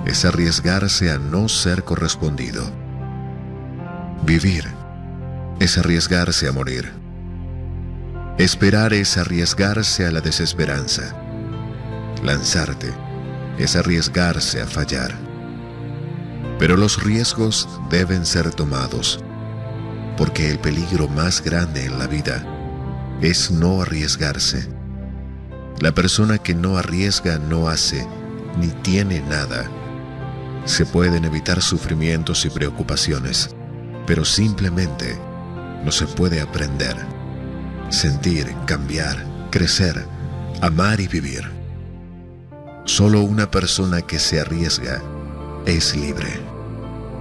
es arriesgarse a no ser correspondido. Vivir es arriesgarse a morir. Esperar es arriesgarse a la desesperanza. Lanzarte es arriesgarse a fallar. Pero los riesgos deben ser tomados, porque el peligro más grande en la vida es no arriesgarse. La persona que no arriesga no hace ni tiene nada. Se pueden evitar sufrimientos y preocupaciones, pero simplemente no se puede aprender, sentir, cambiar, crecer, amar y vivir. Solo una persona que se arriesga es libre.